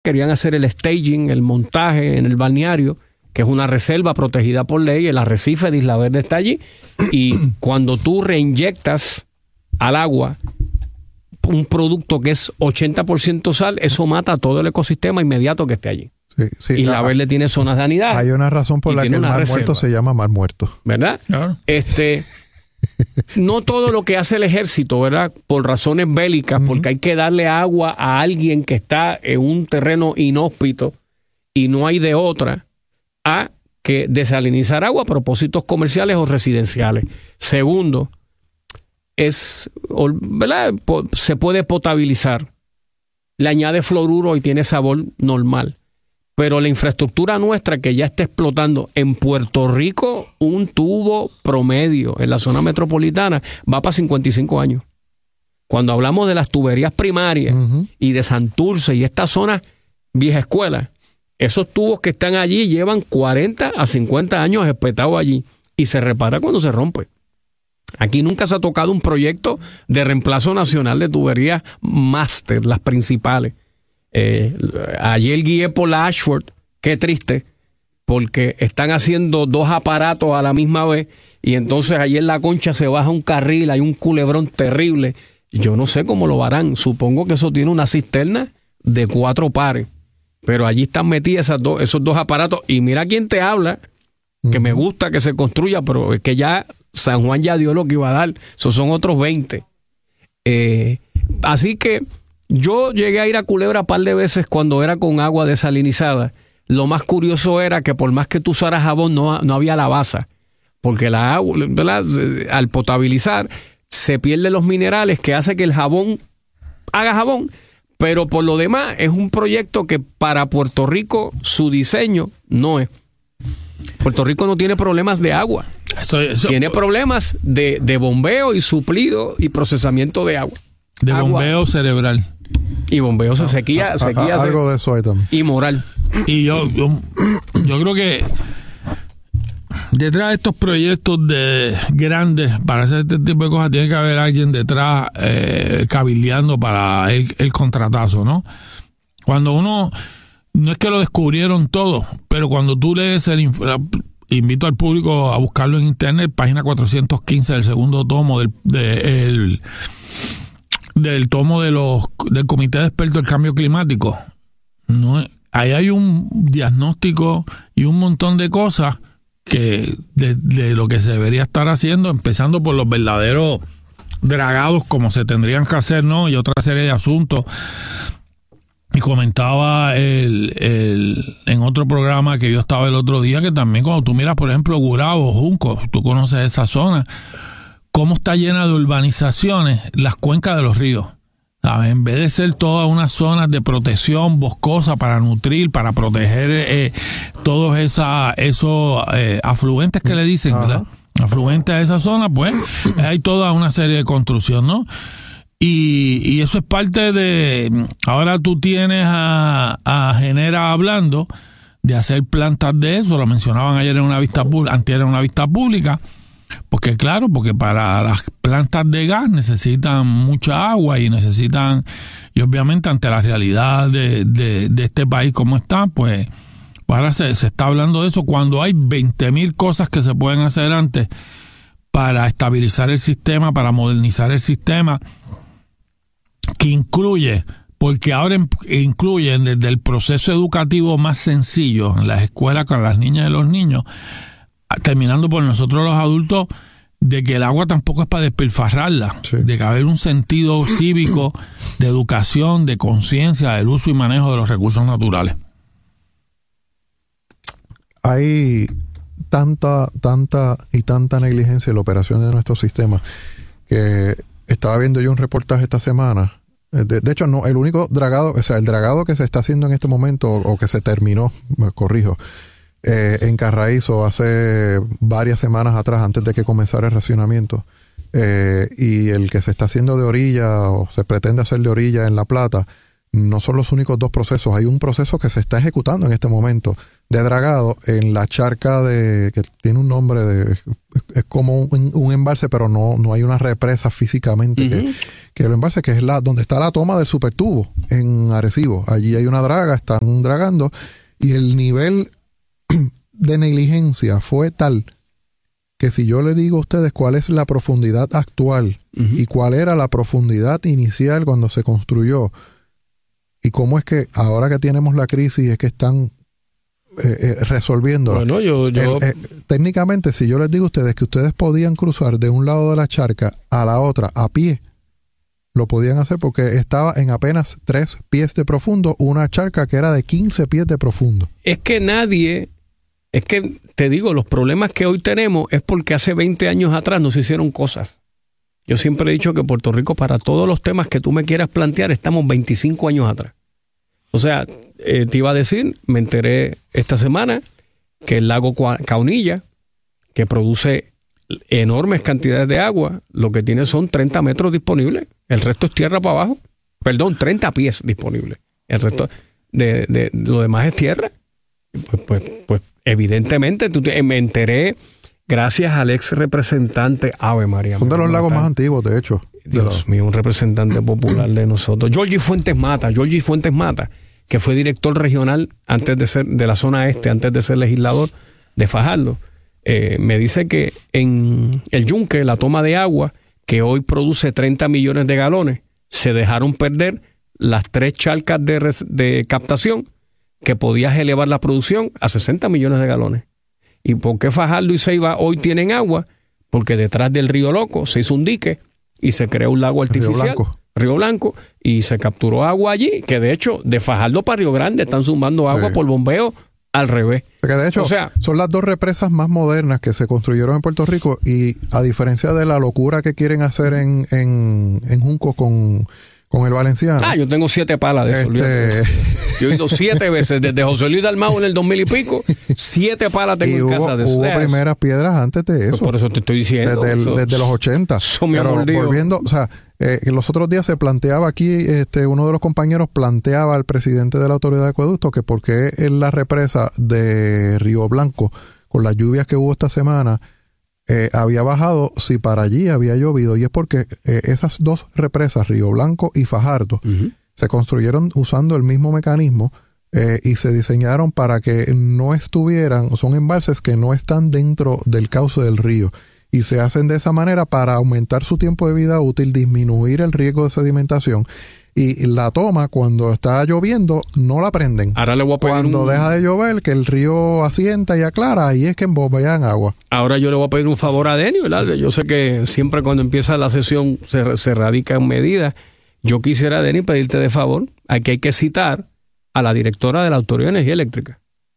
querían hacer el staging, el montaje en el balneario, que es una reserva protegida por ley. El arrecife de Isla Verde está allí, y cuando tú reinyectas al agua un producto que es 80% sal, eso mata todo el ecosistema inmediato que esté allí. Sí, Isla Verde tiene zonas de anidaje. Hay una razón por la que el mar muerto se llama mar muerto. ¿Verdad? Claro. No todo lo que hace el ejército, ¿verdad? Por razones bélicas, porque hay que darle agua a alguien que está en un terreno inhóspito y no hay de otra, a que desalinizar agua a propósitos comerciales o residenciales. Segundo, ¿verdad? Se puede potabilizar. Le añade fluoruro y tiene sabor normal. Pero la infraestructura nuestra que ya está explotando en Puerto Rico, un tubo promedio en la zona metropolitana va para 55 años. Cuando hablamos de las tuberías primarias y de Santurce y esta zona vieja escuela, esos tubos que están allí llevan 40 a 50 años espetados allí y se repara cuando se rompe. Aquí nunca se ha tocado un proyecto de reemplazo nacional de tuberías máster, las principales. Ayer guié por la Ashford, qué triste, porque están haciendo 2 aparatos a la misma vez y entonces allí en la Concha se baja un carril, hay un culebrón terrible. Yo no sé cómo lo harán, supongo que eso tiene una cisterna de 4 pares, pero allí están metidas esos 2 aparatos y mira quién te habla, que me gusta que se construya, pero es que ya San Juan ya dio lo que iba a dar, esos son otros 20. Así que yo llegué a ir a Culebra un par de veces cuando era con agua desalinizada. Lo más curioso era que por más que tú usaras jabón, no había lavaza. Porque la agua, ¿verdad? Al potabilizar, se pierden los minerales que hace que el jabón haga jabón. Pero por lo demás, es un proyecto que para Puerto Rico, su diseño no es. Puerto Rico no tiene problemas de agua. Tiene problemas de bombeo y suplido y procesamiento de agua. De bombeo cerebral. Y bombeo, sequía. Algo de eso hay también. Y moral. Y yo creo que detrás de estos proyectos grandes para hacer este tipo de cosas tiene que haber alguien detrás cabildeando para el contratazo, ¿no? Cuando uno, no es que lo descubrieron todo, pero cuando tú lees invito al público a buscarlo en internet, página 415 del segundo tomo del tomo del Comité de Expertos del Cambio Climático. No, ahí hay un diagnóstico y un montón de cosas que de lo que se debería estar haciendo, empezando por los verdaderos dragados como se tendrían que hacer, ¿no? Y otra serie de asuntos. Y comentaba en otro programa que yo estaba el otro día, que también cuando tú miras, por ejemplo, Gurabo, Junco, tú conoces esa zona, cómo está llena de urbanizaciones las cuencas de los ríos. ¿Sabes? En vez de ser todas unas zonas de protección boscosa para nutrir, para proteger todos esos afluentes que le dicen, ¿verdad? Afluentes a esa zona, pues hay toda una serie de construcción, ¿no? Y eso es parte de... Ahora tú tienes a Genera hablando de hacer plantas de eso, lo mencionaban ayer en una vista pública, antier en una vista pública, porque claro, porque para las plantas de gas necesitan mucha agua y obviamente ante la realidad de este país como está, pues ahora se está hablando de eso cuando hay 20,000 cosas que se pueden hacer antes para estabilizar el sistema, para modernizar el sistema, que incluye, porque ahora incluyen desde el proceso educativo más sencillo en las escuelas con las niñas y los niños, terminando por nosotros los adultos, de que el agua tampoco es para despilfarrarla, sí, de que haber un sentido cívico de educación, de conciencia del uso y manejo de los recursos naturales. Hay tanta negligencia en la operación de nuestro sistema que estaba viendo yo un reportaje esta semana. De hecho, no, el único dragado, o sea, el dragado que se está haciendo en este momento o que se terminó, me corrijo, en Carraízo hace varias semanas atrás, antes de que comenzara el racionamiento, y el que se está haciendo de orilla o se pretende hacer de orilla en La Plata, no son los únicos 2 procesos. Hay un proceso que se está ejecutando en este momento dragado en la charca que tiene un nombre es como un embalse, pero no hay una represa físicamente que lo embalse, que es donde está la toma del supertubo en Arecibo. Allí hay una draga, están dragando, y el nivel de negligencia fue tal que si yo le digo a ustedes cuál es la profundidad actual y cuál era la profundidad inicial cuando se construyó, y cómo es que ahora que tenemos la crisis es que están resolviéndolo. Bueno, técnicamente, si yo les digo a ustedes que ustedes podían cruzar de un lado de la charca a la otra a pie, lo podían hacer porque estaba en apenas 3 pies de profundo, una charca que era de 15 pies de profundo. Es que te digo, los problemas que hoy tenemos es porque hace 20 años atrás no se hicieron cosas. Yo siempre he dicho que Puerto Rico, para todos los temas que tú me quieras plantear, estamos 25 años atrás. O sea, te iba a decir, me enteré esta semana que el lago Caunilla, que produce enormes cantidades de agua, lo que tiene son 30 metros disponibles. El resto es tierra para abajo. Perdón, 30 pies disponibles. El resto de lo demás es tierra. Pues evidentemente, me enteré gracias al ex representante Ave María. Son de los lagos más antiguos, de hecho. Dios mío, un representante popular de nosotros. Georgie Fuentes Mata, que fue director regional antes de ser de la zona este, antes de ser legislador de Fajardo. Me dice que en el Yunque, la toma de agua, que hoy produce 30 millones de galones, se dejaron perder las 3 charcas de captación que podías elevar la producción a 60 millones de galones. ¿Y por qué Fajardo y Ceiba hoy tienen agua? Porque detrás del Río Loco se hizo un dique y se creó un lago artificial, Río Blanco, y se capturó agua allí, que de hecho de Fajardo para Río Grande están sumando agua por bombeo al revés. Porque de hecho, son las 2 represas más modernas que se construyeron en Puerto Rico, y a diferencia de la locura que quieren hacer en Junco con el Valenciano. Yo tengo 7 palas de eso. Yo he ido 7 veces, desde José Luis Dalmau en el 2000 y pico, 7 palas tengo en casa de eso. Hubo primeras piedras antes de eso. Pues por eso te estoy diciendo. Desde los 80. Pero volviendo, los otros días se planteaba aquí, uno de los compañeros planteaba al presidente de la Autoridad de Acueducto que por qué en la represa de Río Blanco, con las lluvias que hubo esta semana, había bajado si para allí había llovido, y es porque esas 2 represas, Río Blanco y Fajardo, se construyeron usando el mismo mecanismo y se diseñaron para que no estuvieran, son embalses que no están dentro del cauce del río, y se hacen de esa manera para aumentar su tiempo de vida útil, disminuir el riesgo de sedimentación. Y la toma, cuando está lloviendo, no la prenden. Ahora le voy a pedir cuando deja de llover, que el río asienta y aclara, ahí es que embombean agua. Ahora yo le voy a pedir un favor a Denny, ¿verdad? Yo sé que siempre cuando empieza la sesión se radica en medidas. Yo quisiera, Denny, pedirte de favor, hay que citar a la directora de la Autoridad de Energía Eléctrica.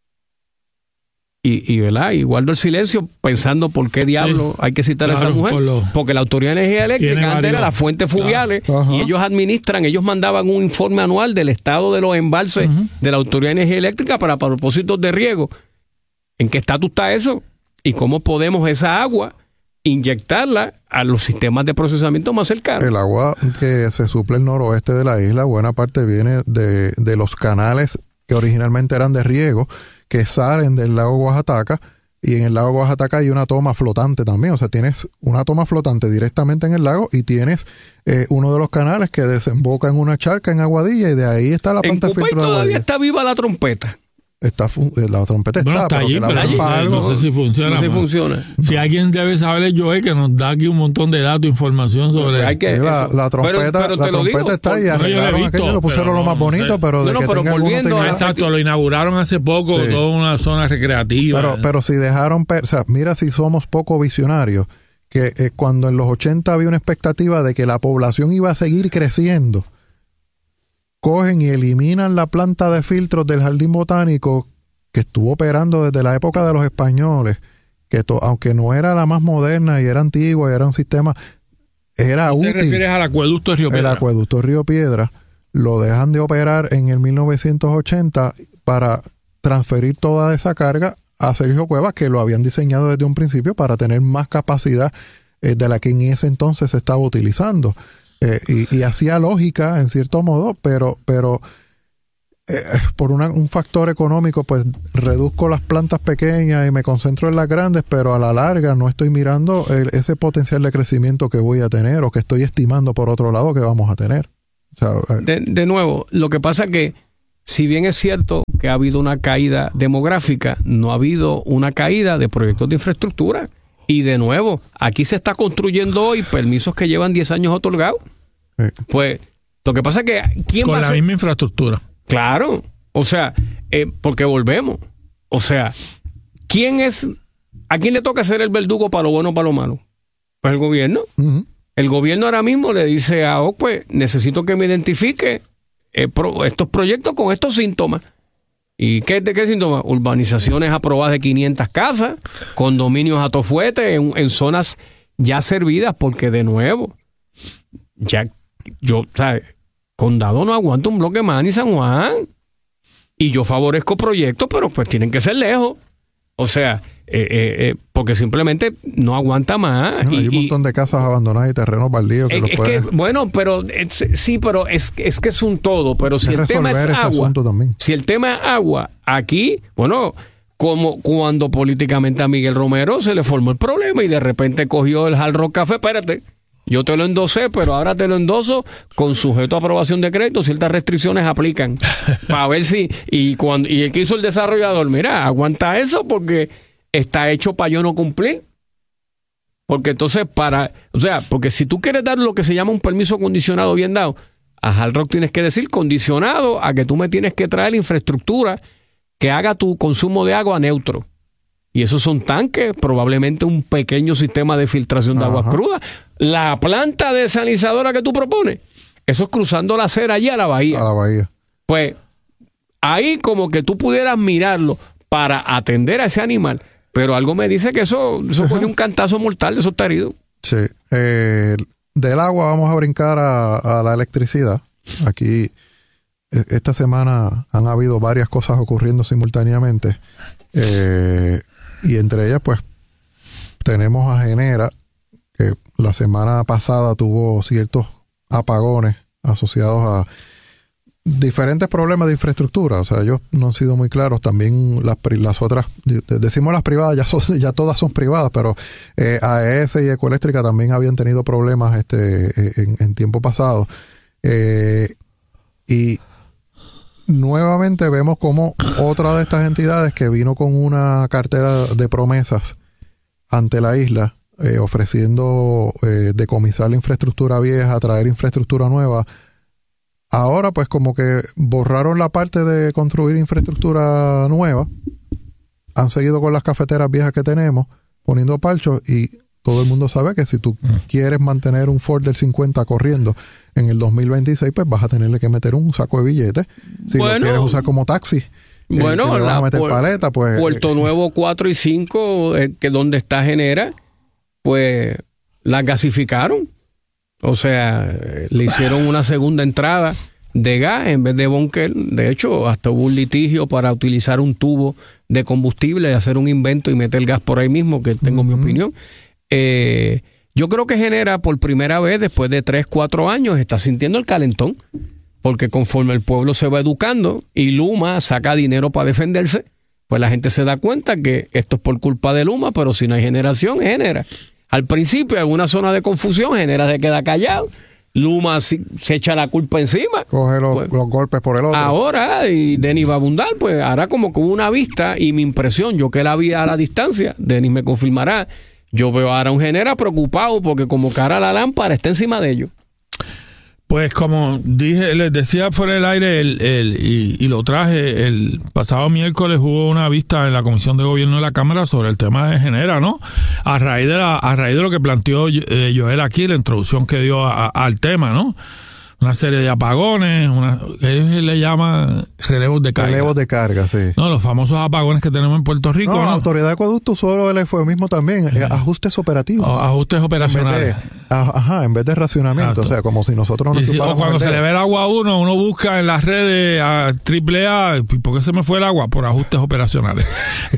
Y ¿verdad? Y guardo el silencio pensando por qué diablo hay que citar a esa mujer. Porque la Autoridad de Energía Eléctrica antes era las fuentes fluviales, y ellos mandaban un informe anual del estado de los embalses de la Autoridad de Energía Eléctrica para propósitos de riego. ¿En qué estatus está eso? ¿Y cómo podemos esa agua inyectarla a los sistemas de procesamiento más cercanos? El agua que se suple el noroeste de la isla, buena parte viene de los canales que originalmente eran de riego, que salen del lago Oaxaca, y en el lago Oaxaca hay una toma flotante también. O sea, tienes una toma flotante directamente en el lago, y tienes uno de los canales que desemboca en una charca en Aguadilla, y de ahí está la planta de filtro de Aguadilla. Todavía está viva la trompeta. La trompeta está allí, pero no sé si funciona. No sé si funciona. Si alguien debe saber, es Joel, que nos da aquí un montón de datos, información sobre... la trompeta está ahí, arreglaron aquello, lo pusieron lo más bonito, pero de que tenga alguna... Exacto, lo inauguraron hace poco, toda una zona recreativa. Pero si dejaron... O sea, mira si somos poco visionarios, que cuando en los 80 había una expectativa de que la población iba a seguir creciendo, cogen y eliminan la planta de filtros del Jardín Botánico, que estuvo operando desde la época de los españoles, que aunque no era la más moderna y era antigua y era un sistema, era útil. ¿Te refieres al acueducto de Río Piedra? El acueducto de Río Piedra lo dejan de operar en el 1980 para transferir toda esa carga a Sergio Cuevas, que lo habían diseñado desde un principio para tener más capacidad de la que en ese entonces se estaba utilizando. Y hacía lógica en cierto modo, pero por un factor económico, pues reduzco las plantas pequeñas y me concentro en las grandes, pero a la larga no estoy mirando ese potencial de crecimiento que voy a tener o que estoy estimando por otro lado que vamos a tener. O sea, de nuevo, lo que pasa es que si bien es cierto que ha habido una caída demográfica, no ha habido una caída de proyectos de infraestructura. Y de nuevo, aquí se está construyendo hoy permisos que llevan 10 años otorgados. Pues lo que pasa es que ¿quién con va a la ser? misma infraestructura? Claro, o sea, porque volvemos. O sea, ¿a quién le toca ser el verdugo para lo bueno o para lo malo? Pues el gobierno. uh-huh. El gobierno ahora mismo le dice a pues necesito que me identifique estos proyectos con estos síntomas. ¿Y de qué síntomas? Urbanizaciones aprobadas de 500 casas, condominios a tofuete en zonas ya servidas, porque de nuevo, ¿sabes? Condado no aguanta un bloque más ni San Juan. Y yo favorezco proyectos, pero pues tienen que ser lejos. O sea, porque simplemente no aguanta más. No, hay un montón de casas abandonadas y terrenos baldíos que los pueden... Bueno, pero sí, pero es que es un todo. Pero si el tema es agua, si el tema es agua, aquí, bueno, como cuando políticamente a Miguel Romero se le formó el problema y de repente cogió el Hard Rock Café, espérate, yo te lo endosé, pero ahora te lo endoso con sujeto a aprobación de crédito, ciertas restricciones aplican para ver si, y el que hizo el desarrollador, mira, aguanta eso porque está hecho para yo no cumplir. Porque entonces porque si tú quieres dar lo que se llama un permiso condicionado bien dado, a Hard Rock tienes que decir condicionado a que tú me tienes que traer infraestructura que haga tu consumo de agua neutro. Y esos son tanques, probablemente un pequeño sistema de filtración de aguas crudas. La planta desalinizadora que tú propones, eso es cruzando la acera allí a la bahía. A la bahía. Pues ahí como que tú pudieras mirarlo para atender a ese animal. Pero algo me dice que eso coge un cantazo mortal, eso está herido. Sí. Del agua vamos a brincar a la electricidad. Aquí, esta semana han habido varias cosas ocurriendo simultáneamente. Y entre ellas, pues, tenemos a Genera, que la semana pasada tuvo ciertos apagones asociados a diferentes problemas de infraestructura. O sea, ellos no han sido muy claros. También las otras, decimos las privadas, ya todas son privadas, pero AES y Ecoeléctrica también habían tenido problemas en tiempo pasado. Y nuevamente vemos como otra de estas entidades que vino con una cartera de promesas ante la isla, ofreciendo decomisar la infraestructura vieja, traer infraestructura nueva. Ahora pues como que borraron la parte de construir infraestructura nueva, han seguido con las cafeteras viejas que tenemos, poniendo parchos, y todo el mundo sabe que si tú quieres mantener un Ford del 50 corriendo en el 2026, pues vas a tenerle que meter un saco de billetes. Si lo quieres usar como taxi, bueno, le vas a meter paleta, pues... Puerto Nuevo 4 y 5, que donde está Genera, pues las gasificaron. O sea, le hicieron una segunda entrada de gas en vez de búnker. De hecho, hasta hubo un litigio para utilizar un tubo de combustible y hacer un invento y meter el gas por ahí mismo, que tengo mi opinión. Yo creo que Genera por primera vez después de 3-4 años está sintiendo el calentón, porque conforme el pueblo se va educando y Luma saca dinero para defenderse, pues la gente se da cuenta que esto es por culpa de Luma, pero si no hay generación, Genera. Al principio, en alguna zona de confusión, Genera se queda callado, Luma se echa la culpa encima. Coge los golpes por el otro. Ahora, y Denis va a abundar, pues hará como que una vista, y mi impresión, yo que la vi a la distancia, Denis me confirmará, yo veo ahora un Genera preocupado porque como cara la lámpara está encima de ellos. Pues como dije, les decía fuera del aire y lo traje, el pasado miércoles hubo una vista en la Comisión de Gobierno de la Cámara sobre el tema de Genera, ¿no? A raíz de lo que planteó Joel aquí, la introducción que dio al tema, ¿no? Una serie de apagones, ellos le llaman relevos de carga. Relevos de carga, sí. No, los famosos apagones que tenemos en Puerto Rico. No, la Autoridad de Acueducto usó el eufemismo también, ajustes operativos. Ajustes operacionales. En vez de racionamiento. Exacto. O sea, como si nosotros nos o cuando se le ve el agua a uno busca en las redes a AAA, ¿por qué se me fue el agua? Por ajustes operacionales.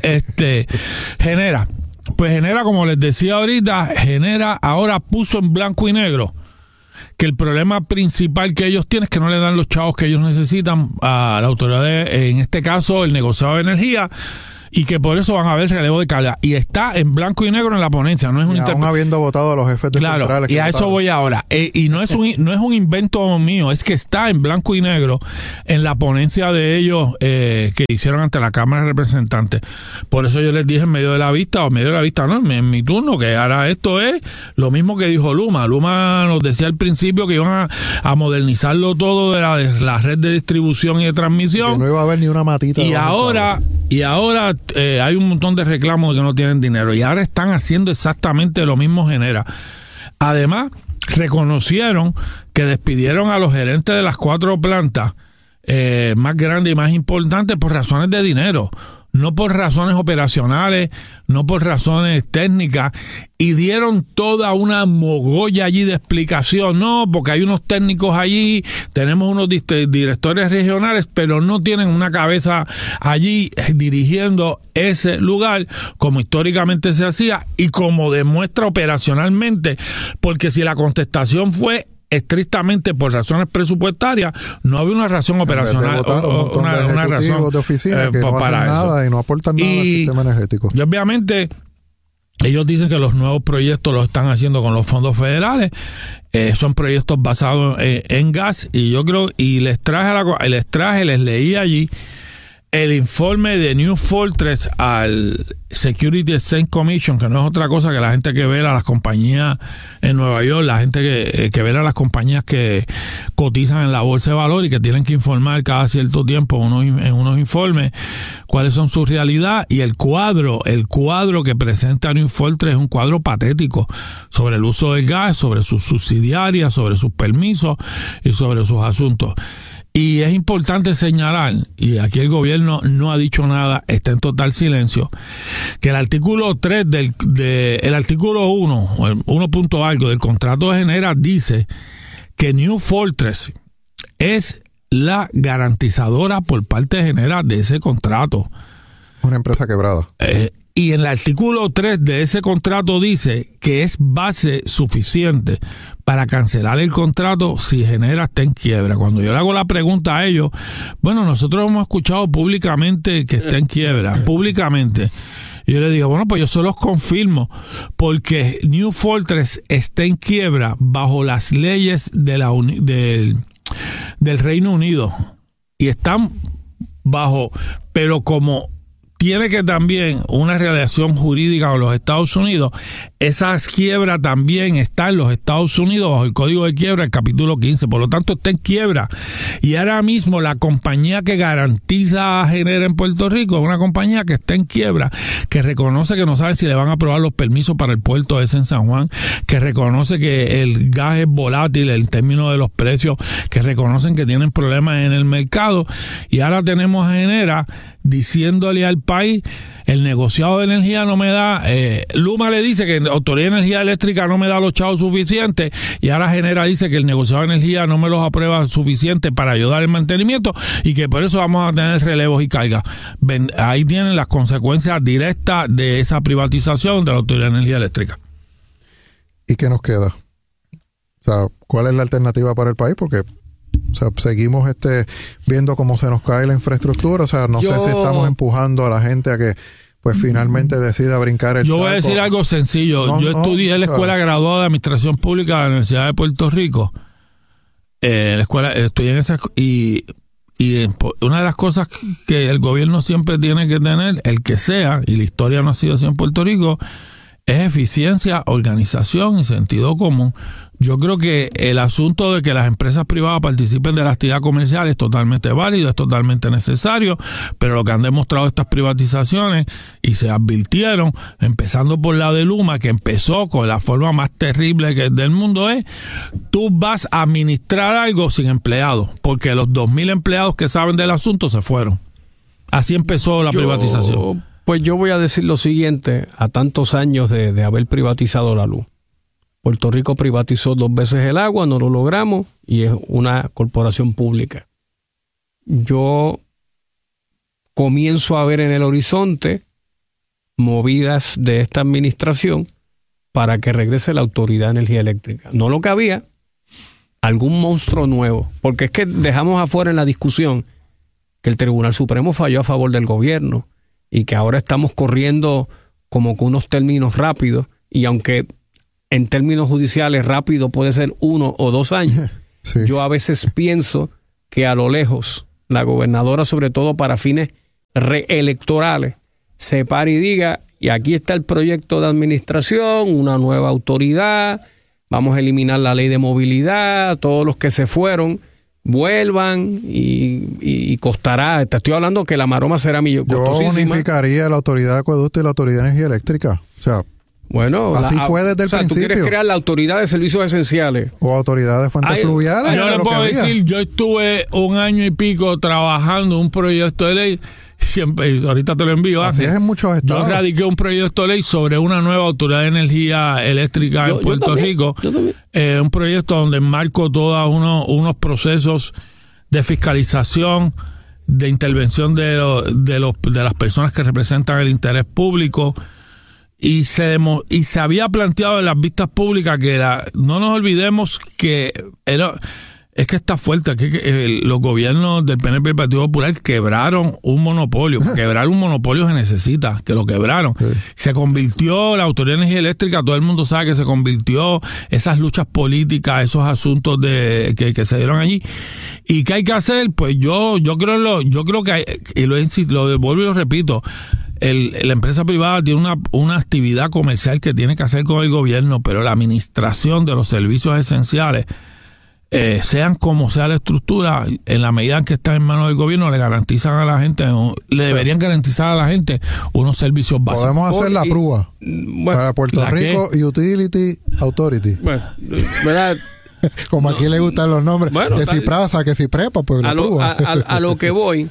Genera. Pues Genera, como les decía ahorita, Genera ahora puso en blanco y negro que el problema principal que ellos tienen es que no le dan los chavos que ellos necesitan a la autoridad, en este caso el negociado de energía, y que por eso van a haber relevo de carga. Y está en blanco y negro en la ponencia, no es un aún habiendo votado a los jefes de centrales. Y a eso voy ahora. Y no es un invento mío, es que está en blanco y negro en la ponencia de ellos que hicieron ante la Cámara de Representantes. Por eso yo les dije en medio de la vista no, en mi turno, que ahora esto es lo mismo que dijo Luma. Luma nos decía al principio que iban a modernizarlo todo de la red de distribución y de transmisión. Que no iba a haber ni una matita. Y ahora hay un montón de reclamos de que no tienen dinero, y ahora están haciendo exactamente lo mismo Genera. Además, reconocieron que despidieron a los gerentes de las 4 plantas más grandes y más importantes por razones de dinero, no por razones operacionales, no por razones técnicas, y dieron toda una mogolla allí de explicación. No, porque hay unos técnicos allí, tenemos unos directores regionales, pero no tienen una cabeza allí dirigiendo ese lugar como históricamente se hacía y como demuestra operacionalmente, porque si la contestación fue estrictamente por razones presupuestarias, no había una razón operacional, una razón de oficina que no para hacen nada y no aportan nada al sistema energético. Y obviamente ellos dicen que los nuevos proyectos los están haciendo con los fondos federales, son proyectos basados en gas, y yo creo, y les leí allí el informe de New Fortress al Security Exchange Commission, que no es otra cosa que la gente que vela a las compañías en Nueva York, la gente que vela a las compañías que cotizan en la bolsa de valor y que tienen que informar cada cierto tiempo en unos informes cuáles son su realidad. Y el cuadro que presenta New Fortress es un cuadro patético sobre el uso del gas, sobre sus subsidiarias, sobre sus permisos y sobre sus asuntos. Y es importante señalar, y aquí el gobierno no ha dicho nada, está en total silencio, que el artículo 3 el artículo 1, o el 1 punto algo del contrato de Genera dice que New Fortress es la garantizadora por parte de Genera de ese contrato. Una empresa quebrada. Y en el artículo 3 de ese contrato dice que es base suficiente para cancelar el contrato si Genera está en quiebra. Cuando yo le hago la pregunta a ellos, bueno, nosotros hemos escuchado públicamente que está en quiebra, públicamente. Y yo le digo, bueno, pues yo se los confirmo, porque New Fortress está en quiebra bajo las leyes del Reino Unido. Y están bajo, pero como tiene que también una relación jurídica con los Estados Unidos, esa quiebra también está en los Estados Unidos bajo el Código de Quiebra, el capítulo 15, por lo tanto está en quiebra. Y ahora mismo la compañía que garantiza a Genera en Puerto Rico es una compañía que está en quiebra, que reconoce que no sabe si le van a aprobar los permisos para el puerto ese en San Juan, que reconoce que el gas es volátil en términos de los precios, que reconocen que tienen problemas en el mercado, y ahora tenemos a Genera diciéndole al país, el negociado de energía no me da, Luma le dice que la Autoridad de Energía Eléctrica no me da los chavos suficientes, y ahora Genera dice que el negociado de energía no me los aprueba suficiente para ayudar el mantenimiento, y que por eso vamos a tener relevos y cargas. Ahí tienen las consecuencias directas de esa privatización de la Autoridad de Energía Eléctrica. ¿Y qué nos queda? O sea, ¿cuál es la alternativa para el país? Porque seguimos viendo cómo se nos cae la infraestructura. O sea, no sé si estamos empujando a la gente a que pues finalmente decida brincar el charco. Yo voy a decir algo sencillo. Yo estudié en la Escuela Graduada de Administración Pública de la Universidad de Puerto Rico. La escuela, estudié en esa, y una de las cosas que el gobierno siempre tiene que tener, el que sea, y la historia no ha sido así en Puerto Rico, es eficiencia, organización y sentido común. Yo creo que el asunto de que las empresas privadas participen de la actividad comercial es totalmente válido, es totalmente necesario, pero lo que han demostrado estas privatizaciones, y se advirtieron, empezando por la de Luma, que empezó con la forma más terrible del mundo, es tú vas a administrar algo sin empleados, porque los 2,000 empleados que saben del asunto se fueron. Así empezó la privatización. Pues yo voy a decir lo siguiente, a tantos años de haber privatizado la luz. Puerto Rico privatizó 2 veces el agua, no lo logramos, y es una corporación pública. Yo comienzo a ver en el horizonte movidas de esta administración para que regrese la Autoridad de Energía Eléctrica. No lo que había, algún monstruo nuevo, porque es que dejamos afuera en la discusión que el Tribunal Supremo falló a favor del gobierno y que ahora estamos corriendo como con unos términos rápidos, y aunque en términos judiciales rápido puede ser 1 o 2 años, sí. Yo a veces pienso que a lo lejos la gobernadora, sobre todo para fines reelectorales, se para y diga, y aquí está el proyecto de administración, una nueva autoridad, vamos a eliminar la ley de movilidad, todos los que se fueron vuelvan y costará, te estoy hablando que la maroma será costosísima. Yo unificaría la autoridad de acueducto y la autoridad de energía eléctrica. O sea, bueno, así fue desde el principio. Tú quieres crear la autoridad de servicios esenciales. O autoridad de fuentes fluviales. Yo le puedo decir, yo estuve 1 año y pico trabajando un proyecto de ley. Siempre, ahorita te lo envío. Así es en muchos estados. Yo radiqué un proyecto de ley sobre una nueva autoridad de energía eléctrica en Puerto Rico. Un proyecto donde enmarco todos unos procesos de fiscalización, de intervención de las personas que representan el interés público. Y se había planteado en las vistas públicas que no nos olvidemos que es que está fuerte, que los gobiernos del PNP y el Partido Popular quebraron un monopolio. Quebrar un monopolio se necesita, que lo quebraron. Sí. Se convirtió la Autoridad de Energía Eléctrica, todo el mundo sabe que se convirtió esas luchas políticas, esos asuntos que se dieron allí. ¿Y qué hay que hacer? Pues yo creo que y lo vuelvo y lo repito, la empresa privada tiene una actividad comercial que tiene que hacer con el gobierno, pero la administración de los servicios esenciales, sean como sea la estructura, en la medida en que están en manos del gobierno, le garantizan a la gente, le deberían garantizar a la gente unos servicios básicos. Podemos hacer la prueba para Puerto Rico Utility Authority. Bueno, ¿verdad? Como aquí le gustan los nombres, que si Prasa, que si Prepa, pues la prueba. A lo que voy,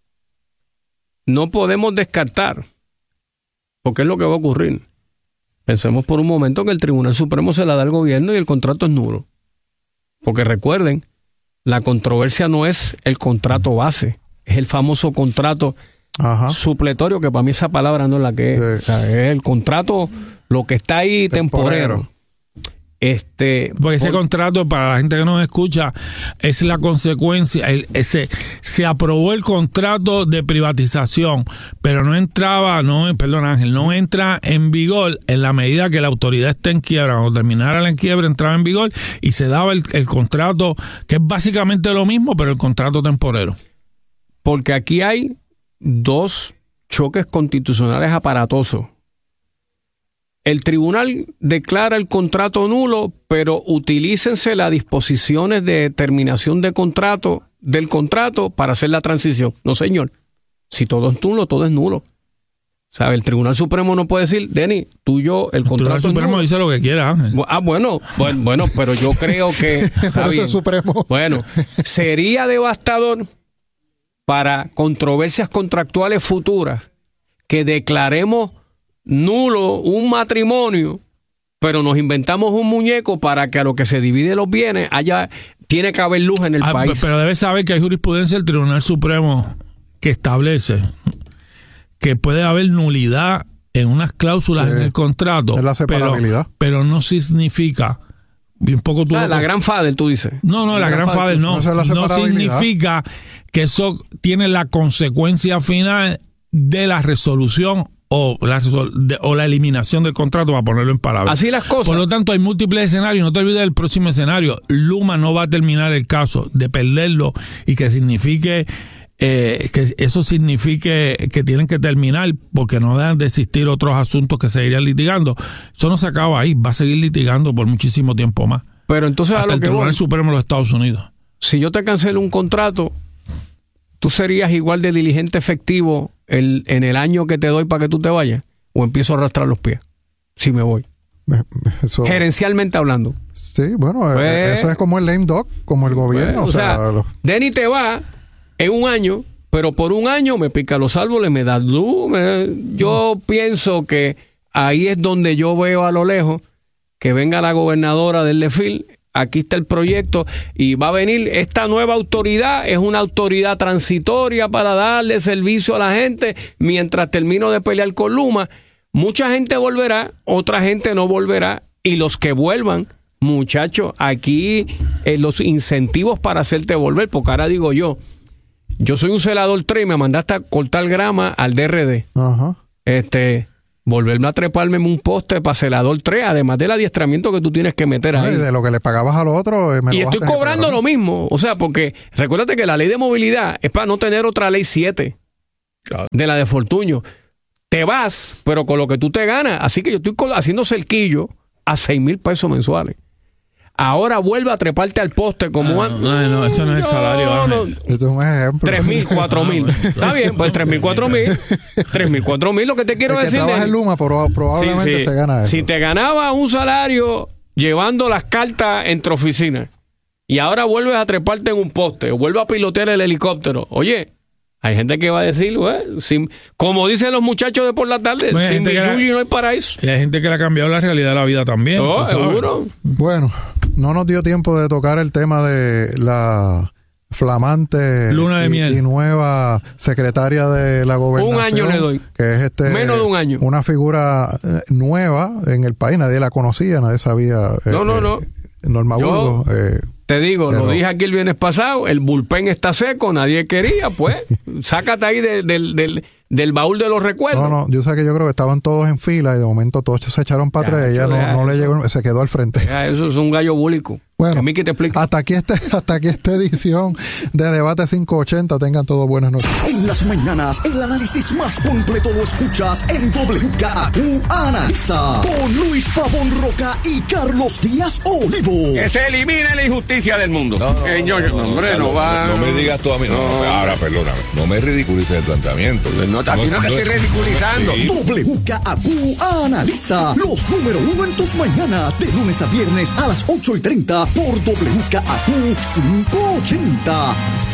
no podemos descartar, porque es lo que va a ocurrir. Pensemos por un momento que el Tribunal Supremo se la da al gobierno y el contrato es nulo. Porque recuerden, la controversia no es el contrato base, es el famoso contrato supletorio, que para mí esa palabra no es la que es. O sea, es el contrato, lo que está ahí temporero. Porque ese contrato, para la gente que nos escucha, es la consecuencia. Se aprobó el contrato de privatización, pero no entra en vigor en la medida que la autoridad esté en quiebra. Cuando terminara la quiebra, entraba en vigor y se daba el contrato, que es básicamente lo mismo, pero el contrato temporero. Porque aquí hay 2 choques constitucionales aparatosos. El tribunal declara el contrato nulo, pero utilícense las disposiciones de terminación del contrato para hacer la transición. No, señor. Si todo es nulo, todo es nulo. ¿Sabe? El Tribunal Supremo no puede decir, Denny, tuyo, el contrato es nulo. El Tribunal Supremo dice lo que quiera, Ángel. Bueno, pero yo creo que está bien. Bueno, sería devastador para controversias contractuales futuras que declaremos nulo un matrimonio, pero nos inventamos un muñeco para que a lo que se divide los bienes tiene que haber luz en el país. Pero debes saber que hay jurisprudencia del Tribunal Supremo que establece que puede haber nulidad en unas cláusulas en el contrato, es la separabilidad. Pero no significa, bien poco tú la gran FADEL, tú dices. No, la gran FADEL no significa que eso tiene la consecuencia final de la resolución o la eliminación del contrato, para ponerlo en palabras. Así las cosas. Por lo tanto, hay múltiples escenarios. No te olvides del próximo escenario. Luma no va a terminar el caso, de perderlo y que signifique que eso signifique que tienen que terminar porque no dejan de existir otros asuntos que seguirían litigando. Eso no se acaba ahí, va a seguir litigando por muchísimo tiempo más. Pero entonces hasta el Tribunal Supremo de los Estados Unidos. Si yo te cancelo un contrato, ¿tú serías igual de diligente efectivo en el año que te doy para que tú te vayas? ¿O empiezo a arrastrar los pies si me voy? Gerencialmente hablando. Sí, bueno, eso es como el lame dog, como el gobierno. Denny te va en un año, pero por un año me pica los árboles, me da luz. Yo pienso que ahí es donde yo veo a lo lejos que venga la gobernadora del Lefil. Aquí está el proyecto y va a venir esta nueva autoridad. Es una autoridad transitoria para darle servicio a la gente mientras termino de pelear con Luma. Mucha gente volverá, otra gente no volverá, y los que vuelvan Muchacho, aquí los incentivos para hacerte volver, porque ahora digo yo soy un celador 3 y me mandaste a cortar grama al DRD. Ajá. Volverme a treparme en un poste para celador 3, además del adiestramiento que tú tienes que meter ahí. Y de lo que le pagabas al otro, y estoy cobrando lo mismo. O sea, porque recuérdate que la ley de movilidad es para no tener otra ley 7 de la de Fortuño. Te vas, pero con lo que tú te ganas. Así que yo estoy haciendo cerquillo a 6,000 pesos mensuales. Ahora vuelve a treparte al poste como antes. No, eso no es el salario. Este es un ejemplo. 3,000, 4,000. Está bien, pues 3,000, 4,000. 3,000, 4,000. Lo que te quiero decir. Que trabaja en Luma, probablemente se gana eso. Si te ganaba un salario llevando las cartas entre oficinas y ahora vuelves a treparte en un poste o vuelves a pilotear el helicóptero, oye, hay gente que va a decir, como dicen los muchachos de por la tarde, sin mi yuyi no hay paraíso. Y hay gente que le ha cambiado la realidad de la vida también. Seguro. Bueno, no nos dio tiempo de tocar el tema de la flamante luna de miel y nueva secretaria de la gobernación. Un año le doy. Que es menos de un año. Una figura nueva en el país, nadie la conocía, nadie sabía. No. Norma Burgos. Te digo, lo dije aquí el viernes pasado, el bullpen está seco, nadie quería, pues, sácate ahí del baúl de los recuerdos. No, yo sé que yo creo que estaban todos en fila y de momento todos se echaron para atrás, ella no le llegó, se quedó al frente. Eso es un gallo búlico. Bueno, a mí que te explico. hasta aquí esta edición de Debate 580. Tengan todos buenas noches. En las mañanas, el análisis más completo lo escuchas en WKAQ Analiza con Luis Pavón Roca y Carlos Díaz Olivo. Que se elimine la injusticia del mundo. No me digas tú a mí. Ahora, perdóname. No me ridiculices el planteamiento. No te estoy ridiculizando. WKAQ Analiza los número 1 en tus mañanas, de lunes a viernes a las 8:30 por WKAQ 580.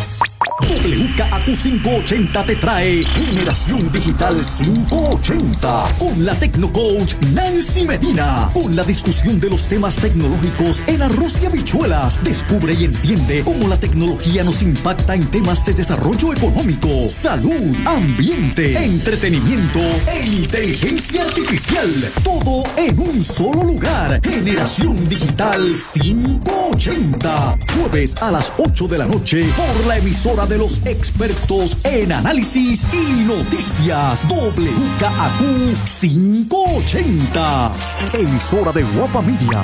WKAQ 580 te trae Generación Digital 580 con la Tecnocoach Nancy Medina, con la discusión de los temas tecnológicos en arroz y habichuelas. Descubre y entiende cómo la tecnología nos impacta en temas de desarrollo económico, salud, ambiente, entretenimiento e inteligencia artificial. Todo en un solo lugar. Generación Digital 580. Jueves a las 8 de la noche por la emisora de los expertos en análisis y noticias. WKAQ 580. Emisora de Guapa Media.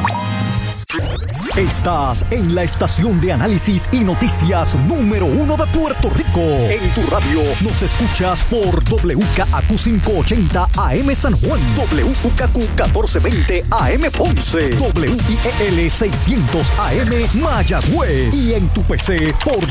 Estás en la estación de análisis y noticias número 1 de Puerto Rico. En tu radio nos escuchas por WKAQ 580 AM San Juan, WKAQ 1420 AM Ponce, WIEL 600 AM Mayagüez y en tu PC por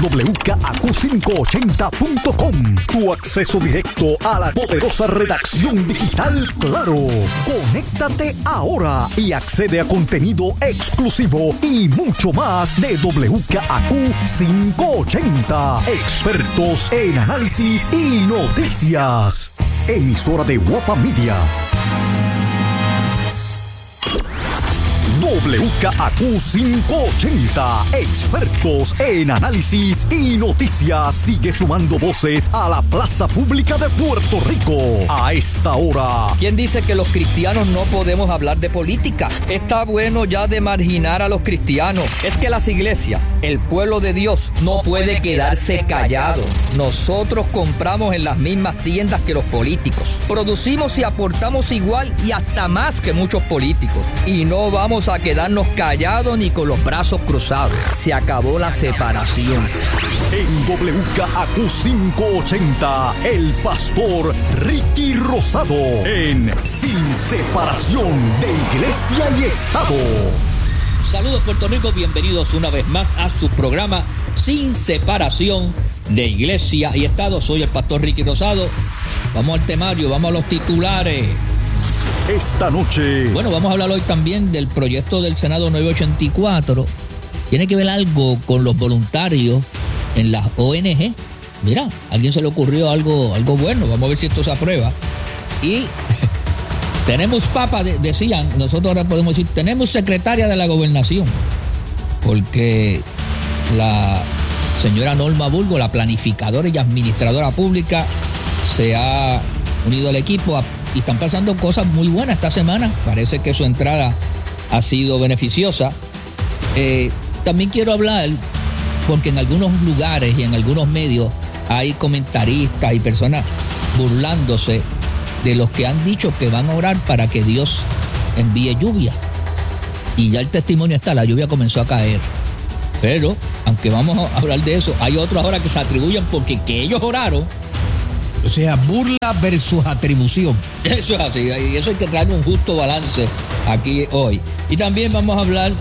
WKAQ580.com. Tu acceso directo a la poderosa redacción digital Claro. Conéctate ahora y accede a contenido exclusivo y mucho más de WKAQ 580. Expertos en análisis y noticias. Emisora de Guapa Media. WKAQ 580. Expertos en análisis y noticias. Sigue sumando voces a la plaza pública de Puerto Rico. A esta hora. ¿Quién dice que los cristianos no podemos hablar de política? Está bueno ya de marginar a los cristianos. Es que las iglesias, el pueblo de Dios, no puede quedarse callado. Nosotros compramos en las mismas tiendas que los políticos. Producimos y aportamos igual y hasta más que muchos políticos. Y no vamos a quedarnos callados ni con los brazos cruzados. Se acabó la separación. En WKAQ 580, el pastor Ricky Rosado en Sin Separación de Iglesia y Estado. Saludos Puerto Rico, bienvenidos una vez más a su programa Sin Separación de Iglesia y Estado. Soy el pastor Ricky Rosado. Vamos al temario, vamos a los titulares. Esta noche. Bueno, vamos a hablar hoy también del proyecto del Senado 984. Tiene que ver algo con los voluntarios en las ONG. Mira, a alguien se le ocurrió algo bueno. Vamos a ver si esto se aprueba. Y tenemos papa, decían, nosotros ahora podemos decir, tenemos secretaria de la gobernación. Porque la señora Norma Burgos, la planificadora y administradora pública, se ha unido al equipo y están pasando cosas muy buenas esta semana. Parece que su entrada ha sido beneficiosa. También quiero hablar, porque en algunos lugares y en algunos medios hay comentaristas y personas burlándose de los que han dicho que van a orar para que Dios envíe lluvia. Y ya el testimonio está, la lluvia comenzó a caer. Pero, aunque vamos a hablar de eso, hay otros ahora que se atribuyen porque que ellos oraron. O sea, burla versus atribución. Eso es así, y eso hay que traer un justo balance aquí hoy. Y también vamos a hablar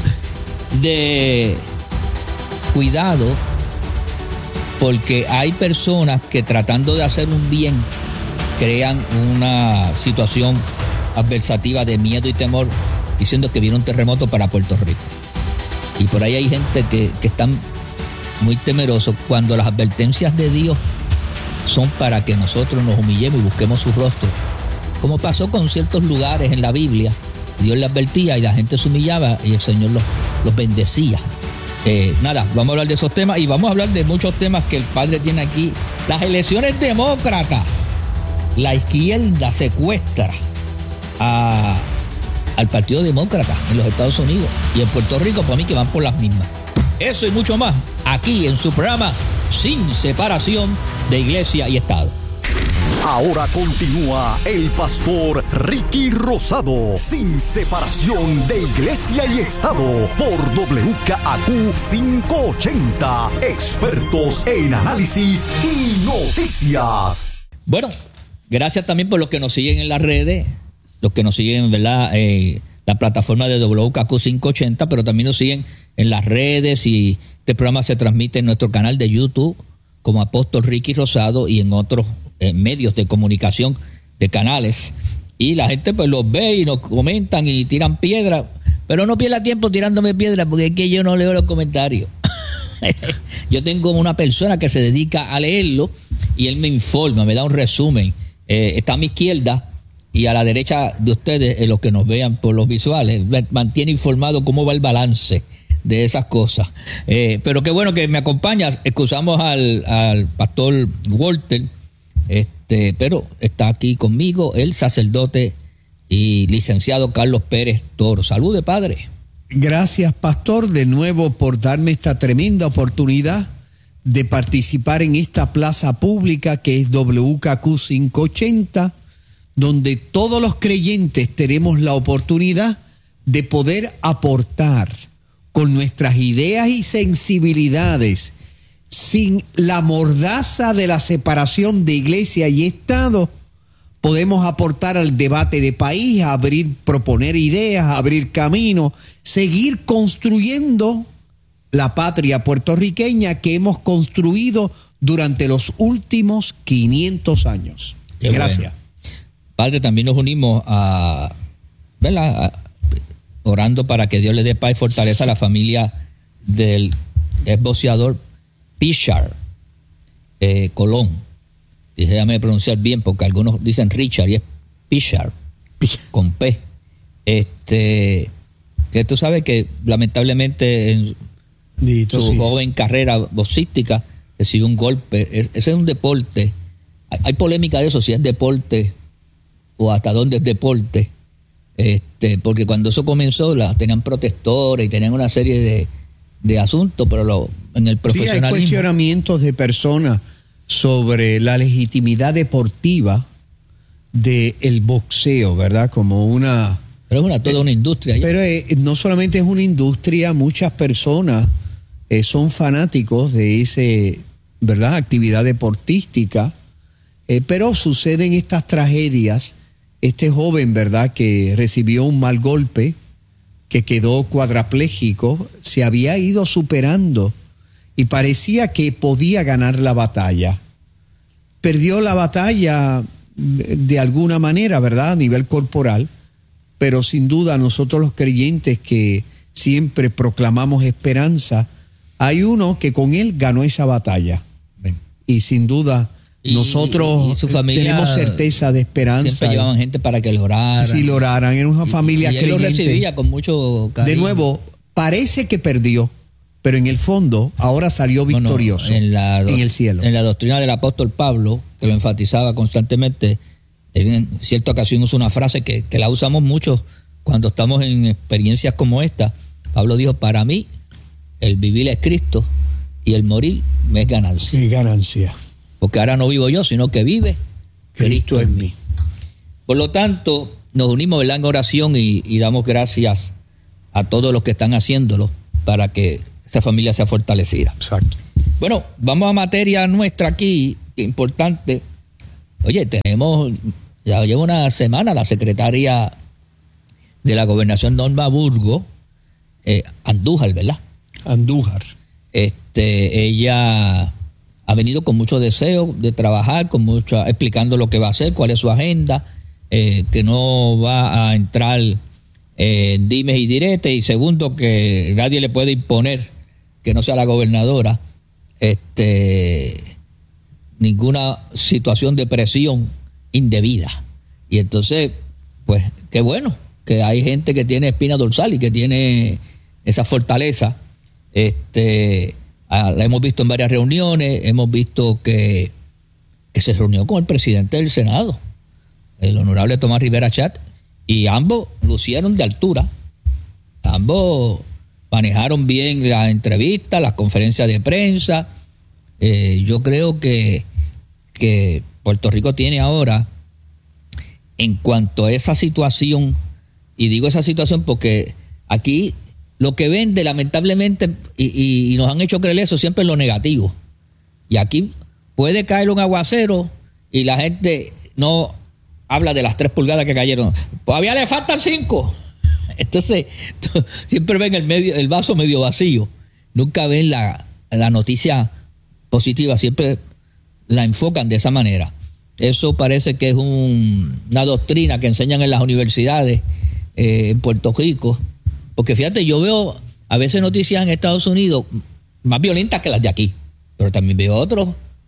de cuidado, porque hay personas que tratando de hacer un bien crean una situación adversativa de miedo y temor, diciendo que viene un terremoto para Puerto Rico. Y por ahí hay gente que están muy temerosos cuando las advertencias de Dios son para que nosotros nos humillemos y busquemos su rostro. Como pasó con ciertos lugares en la Biblia, Dios le advertía y la gente se humillaba y el Señor los bendecía. Nada, vamos a hablar de esos temas y vamos a hablar de muchos temas que el padre tiene aquí. Las elecciones demócratas. La izquierda secuestra al Partido Demócrata en los Estados Unidos y en Puerto Rico, para mí que van por las mismas. Eso y mucho más aquí en su programa Sin Separación de Iglesia y Estado. Ahora continúa el pastor Ricky Rosado, Sin Separación de Iglesia y Estado, por WKAQ 580, expertos en análisis y noticias. Bueno, gracias también por los que nos siguen en las redes, los que nos siguen, ¿verdad? La plataforma de WKAQ 580, pero también nos siguen en las redes, y este programa se transmite en nuestro canal de YouTube como Apóstol Ricky Rosado y en otros medios de comunicación de canales, y la gente pues los ve y nos comentan y tiran piedra, pero no pierda tiempo tirándome piedra, porque es que yo no leo los comentarios. Yo tengo una persona que se dedica a leerlo y él me informa, me da un resumen. Está a mi izquierda y a la derecha de ustedes, los que nos vean por los visuales, mantiene informado cómo va el balance de esas cosas. Pero qué bueno que me acompañas. Excusamos al pastor Walter, pero está aquí conmigo el sacerdote y licenciado Carlos Pérez Toro. Salude, padre. Gracias, pastor, de nuevo por darme esta tremenda oportunidad de participar en esta plaza pública que es WKAQ 580, donde todos los creyentes tenemos la oportunidad de poder aportar con nuestras ideas y sensibilidades, sin la mordaza de la separación de iglesia y Estado. Podemos aportar al debate de país, proponer ideas, abrir caminos, seguir construyendo la patria puertorriqueña que hemos construido durante los últimos 500 años. Qué gracias. Bueno. Padre, también nos unimos orando para que Dios le dé paz y fortaleza a la familia del exboxeador Pichard Colón. Déjame pronunciar bien, porque algunos dicen Richard y es Pichard con P. Que tú sabes que lamentablemente en su joven carrera boxística recibió un golpe. Ese es un deporte. Hay polémica de eso, si es deporte o hasta dónde es deporte. Porque cuando eso comenzó tenían protectores y tenían una serie de asuntos, pero en el profesionalismo... Sí, hay cuestionamientos de personas sobre la legitimidad deportiva del boxeo, ¿verdad? Como una... Pero es toda una industria. Pero no solamente es una industria, muchas personas son fanáticos de ese, ¿verdad?, actividad deportística, pero suceden estas tragedias. Este joven, ¿verdad?, que recibió un mal golpe, que quedó cuadrapléjico, se había ido superando y parecía que podía ganar la batalla. Perdió la batalla de alguna manera, ¿verdad?, a nivel corporal, pero sin duda nosotros los creyentes que siempre proclamamos esperanza, hay uno que con él ganó esa batalla. Bien. Y sin duda nosotros y su familia tenemos certeza de esperanza. Siempre llevaban gente para que lo oraran. Sí, lo oraran, era una familia y él creyente. lo recibía con mucho cariño. De nuevo, parece que perdió, pero en el fondo ahora salió victorioso en el cielo. En la doctrina del apóstol Pablo, que lo enfatizaba constantemente, en cierta ocasión usó una frase que la usamos mucho cuando estamos en experiencias como esta. Pablo dijo, para mí, el vivir es Cristo y el morir me es ganancia. Qué ganancia. Porque ahora no vivo yo, sino que vive Cristo en mí. Por lo tanto, nos unimos, ¿verdad?, en oración y damos gracias a todos los que están haciéndolo para que esta familia sea fortalecida. Exacto. Bueno, vamos a materia nuestra aquí, importante. Oye, ya lleva una semana la secretaria de la Gobernación, Norma Burgos, Andújar, ¿verdad? Andújar. Ella ha venido con mucho deseo de trabajar, explicando lo que va a hacer, cuál es su agenda, que no va a entrar en dimes y diretes, y segundo, que nadie le puede imponer, que no sea la gobernadora, ninguna situación de presión indebida. Y entonces, pues, qué bueno que hay gente que tiene espina dorsal y que tiene esa fortaleza. La hemos visto en varias reuniones, hemos visto que se reunió con el presidente del Senado, el honorable Tomás Rivera Chat, y ambos lucieron de altura, ambos manejaron bien las entrevistas, las conferencias de prensa. Yo creo que Puerto Rico tiene ahora, en cuanto a esa situación, y digo esa situación porque aquí lo que vende, lamentablemente, y nos han hecho creer eso, siempre es lo negativo. Y aquí puede caer un aguacero y la gente no habla de las 3 pulgadas que cayeron. Todavía le faltan 5. Entonces, siempre ven el vaso medio vacío. Nunca ven la noticia positiva, siempre la enfocan de esa manera. Eso parece que es una doctrina que enseñan en las universidades en Puerto Rico. Porque fíjate, yo veo a veces noticias en Estados Unidos más violentas que las de aquí, pero también veo otros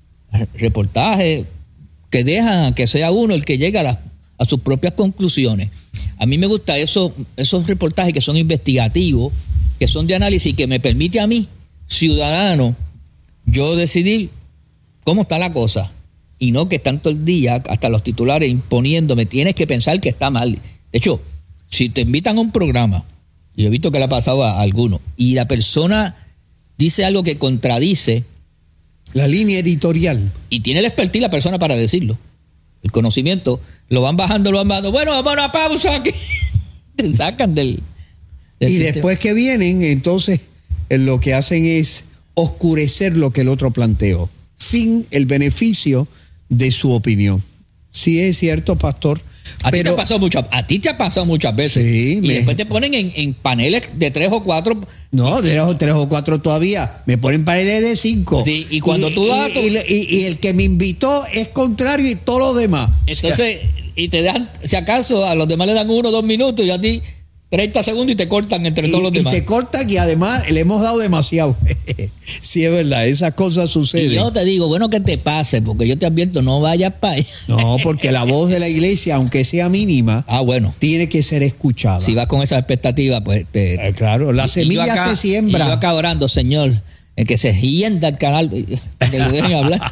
reportajes que dejan que sea uno el que llega a sus propias conclusiones. A mí me gusta esos reportajes que son investigativos, que son de análisis, que me permite a mí, ciudadano, yo decidir cómo está la cosa, y no que están todo el día, hasta los titulares, imponiéndome, tienes que pensar que está mal. De hecho, si te invitan a un programa, y he visto que le ha pasado a alguno, y la persona dice algo que contradice la línea editorial, y tiene la expertise la persona para decirlo, el conocimiento, lo van bajando. Bueno, vamos a una pausa aquí. Te sacan del y sistema. Después que vienen, entonces lo que hacen es oscurecer lo que el otro planteó, sin el beneficio de su opinión. Sí es cierto, pastor. A ti te ha pasado muchas veces. Sí, y después te ponen en paneles de 3 o 4. No, de 3 o 4 todavía. Me ponen paneles de 5. Sí, y cuando tú vas y el que me invitó es contrario y todo lo demás. Entonces, y te dejan, si acaso, a los demás le dan 1 o 2 minutos y a ti 30 segundos y te cortan entre todos los demás. Y te cortan y además le hemos dado demasiado. Sí, es verdad, esas cosas suceden. Y yo te digo, bueno, que te pase, porque yo te advierto, no vayas para allá. No, porque la voz de la iglesia, aunque sea mínima, bueno, tiene que ser escuchada. Si vas con esa expectativa, pues claro, la semilla se siembra. Y yo acá orando, Señor, el que se hienda el canal, que lo dejen hablar.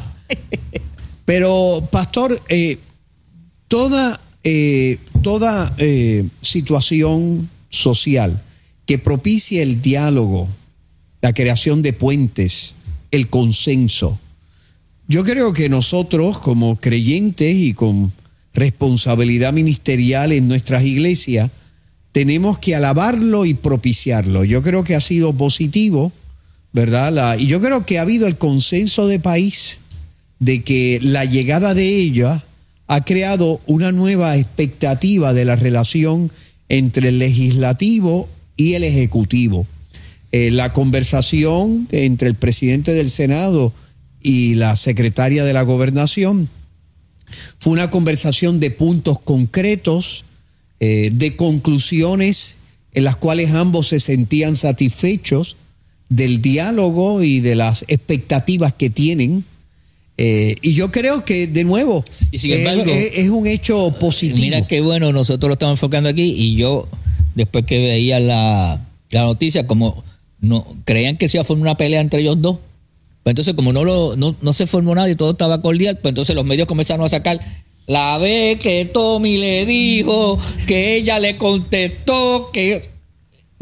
Pero, pastor, toda situación social que propicie el diálogo, la creación de puentes, el consenso. Yo creo que nosotros, como creyentes y con responsabilidad ministerial en nuestras iglesias, tenemos que alabarlo y propiciarlo. Yo creo que ha sido positivo, ¿verdad? Y yo creo que ha habido el consenso de país de que la llegada de ella ha creado una nueva expectativa de la relación entre el legislativo y el ejecutivo. La conversación entre el presidente del Senado y la secretaria de la Gobernación fue una conversación de puntos concretos, de conclusiones en las cuales ambos se sentían satisfechos del diálogo y de las expectativas que tienen. Y yo creo que, de nuevo, y sin embargo, es un hecho positivo. Mira qué bueno, nosotros lo estamos enfocando aquí, y yo, después que veía la noticia, como no creían que se iba a formar una pelea entre ellos dos, pues entonces como no se formó nada y todo estaba cordial, pues entonces los medios comenzaron a sacar la vez que Tommy le dijo, que ella le contestó, que...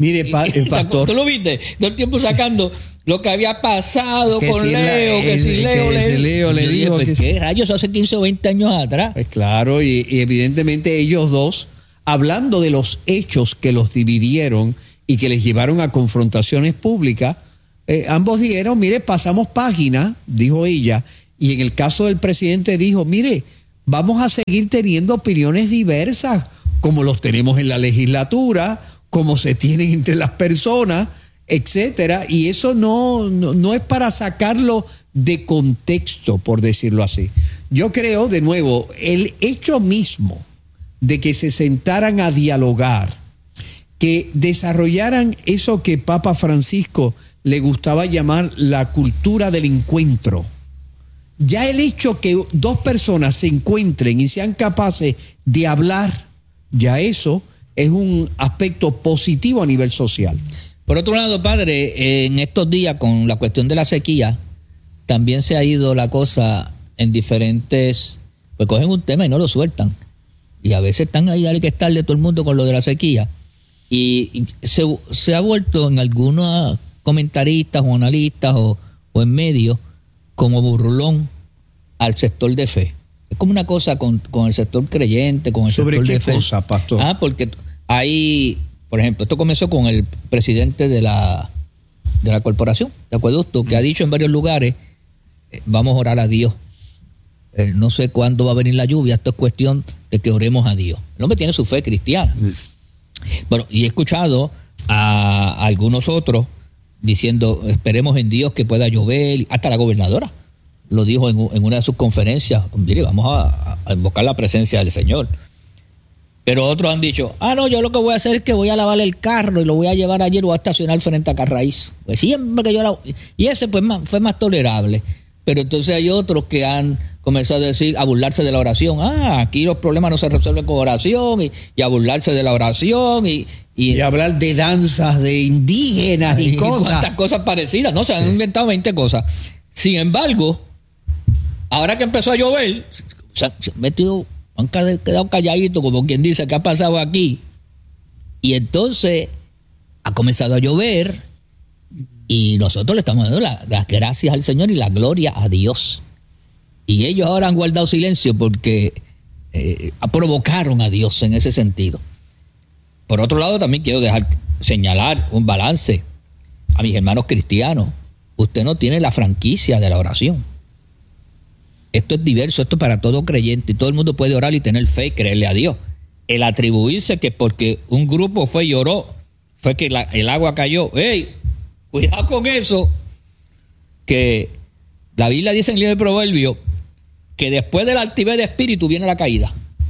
Mire, pastor. ¿Tú lo viste? Todo el tiempo sacando lo que había pasado Que con si Leo, que si Leo le dijo pues, que ¿qué rayos hace 15 o 20 años atrás? Pues claro, y evidentemente ellos dos, hablando de los hechos que los dividieron y que les llevaron a confrontaciones públicas, ambos dijeron, mire, pasamos página, dijo ella, y en el caso del presidente dijo, mire, vamos a seguir teniendo opiniones diversas, como los tenemos en la legislatura, como se tienen entre las personas, etcétera, y eso no es para sacarlo de contexto, por decirlo así. Yo creo, de nuevo, el hecho mismo de que se sentaran a dialogar, que desarrollaran eso que Papa Francisco le gustaba llamar la cultura del encuentro. Ya el hecho que dos personas se encuentren y sean capaces de hablar, ya eso es un aspecto positivo a nivel social. Por otro lado, padre, en estos días con la cuestión de la sequía, también se ha ido la cosa en diferentes, pues cogen un tema y no lo sueltan. Y a veces están ahí, hay que estarle todo el mundo con lo de la sequía. Y se ha vuelto en algunos comentaristas o analistas o en medios como burlón al sector de fe. Es como una cosa con el sector creyente, con el sector de fe. ¿Sobre qué cosa, pastor? Porque hay, por ejemplo, esto comenzó con el presidente de la corporación de acueducto, que ha dicho en varios lugares, vamos a orar a Dios. No sé cuándo va a venir la lluvia, esto es cuestión de que oremos a Dios. El hombre tiene su fe cristiana. Bueno, y he escuchado a algunos otros diciendo, esperemos en Dios que pueda llover, hasta la gobernadora lo dijo en una de sus conferencias, mire, vamos a invocar la presencia del Señor. Pero otros han dicho, no, yo lo que voy a hacer es que voy a lavar el carro y lo voy a llevar ayer, lo voy a estacionar frente a Carraíz. Pues siempre que yo y ese pues fue más tolerable. Pero entonces hay otros que han comenzado a burlarse de la oración. Aquí los problemas no se resuelven con oración y a burlarse de la oración y hablar de danzas de indígenas y cosas. Cuantas cosas parecidas, ¿no? Se han inventado 20 cosas. Sin embargo, ahora que empezó a llover, se han metido, han quedado calladitos, como quien dice, ¿qué ha pasado aquí? Y entonces ha comenzado a llover y nosotros le estamos dando las gracias al Señor y la gloria a Dios. Y ellos ahora han guardado silencio porque provocaron a Dios en ese sentido. Por otro lado, también quiero señalar un balance a mis hermanos cristianos. Usted no tiene la franquicia de la oración. Esto es diverso, esto es para todo creyente. Y todo el mundo puede orar y tener fe y creerle a Dios. El atribuirse que porque un grupo fue y oró, fue que el agua cayó. ¡Ey! Cuidado con eso. Que la Biblia dice en el libro de Proverbios que después de la altivez de espíritu viene la caída.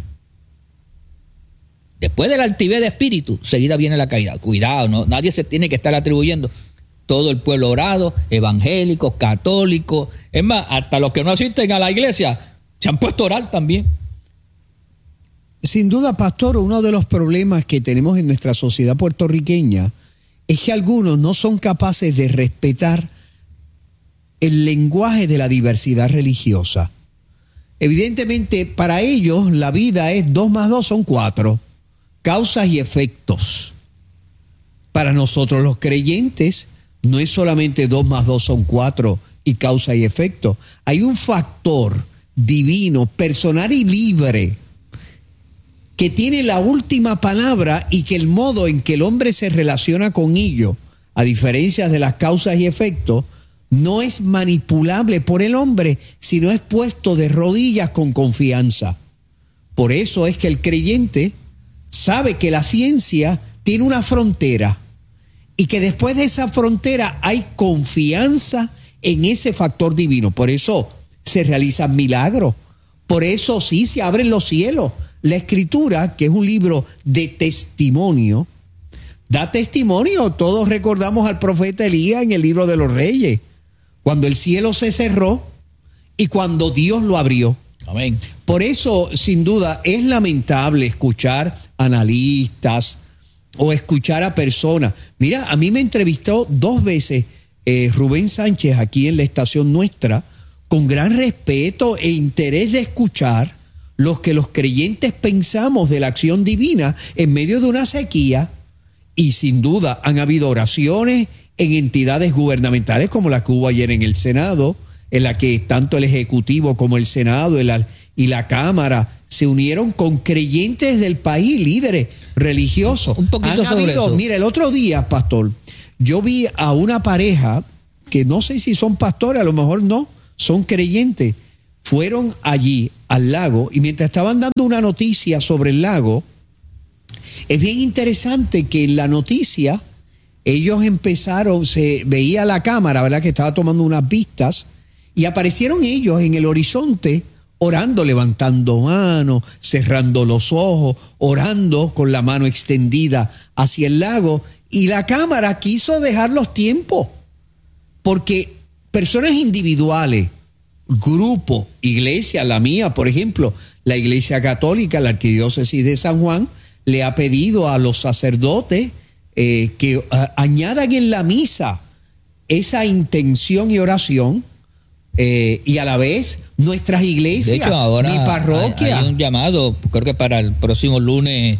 Después de la altivez de espíritu, seguida viene la caída. Cuidado, nadie se tiene que estar atribuyendo. Todo el pueblo orado, evangélicos, católicos, es más, hasta los que no asisten a la iglesia se han puesto a orar también. Sin duda, pastor, uno de los problemas que tenemos en nuestra sociedad puertorriqueña es que algunos no son capaces de respetar el lenguaje de la diversidad religiosa. Evidentemente, para ellos la vida es 2 más 2 son 4, causas y efectos. Para nosotros los creyentes no es solamente 2 más 2 son 4 y causa y efecto. Hay un factor divino, personal y libre que tiene la última palabra y que el modo en que el hombre se relaciona con ello, a diferencia de las causas y efectos, no es manipulable por el hombre, sino es puesto de rodillas con confianza. Por eso es que el creyente sabe que la ciencia tiene una frontera y que después de esa frontera hay confianza en ese factor divino. Por eso se realizan milagros. Por eso sí se abren los cielos. La Escritura, que es un libro de testimonio, da testimonio. Todos recordamos al profeta Elías en el libro de los Reyes, cuando el cielo se cerró y cuando Dios lo abrió. Amén. Por eso, sin duda, es lamentable escuchar analistas o escuchar a personas. Mira, a mí me entrevistó 2 veces Rubén Sánchez aquí en la estación nuestra, con gran respeto e interés de escuchar lo que los creyentes pensamos de la acción divina en medio de una sequía. y sin duda han habido oraciones en entidades gubernamentales como la que hubo ayer en el Senado, en la que tanto el Ejecutivo como el Senado y la Cámara se unieron con creyentes del país, líderes religiosos. Un poquito sobre eso. Mira, el otro día, pastor, yo vi a una pareja que no sé si son pastores, a lo mejor no, son creyentes. Fueron allí al lago y mientras estaban dando una noticia sobre el lago, es bien interesante que en la noticia ellos empezaron, se veía la cámara, ¿verdad?, que estaba tomando unas vistas y aparecieron ellos en el horizonte orando, levantando manos, cerrando los ojos, orando con la mano extendida hacia el lago, y la cámara quiso dejar los tiempos porque personas individuales, grupos, iglesias, la mía, por ejemplo, la Iglesia Católica, la Arquidiócesis de San Juan, le ha pedido a los sacerdotes que añadan en la misa esa intención y oración, y a la vez nuestras iglesias, de hecho, ahora mi parroquia. hay un llamado, creo que para el próximo lunes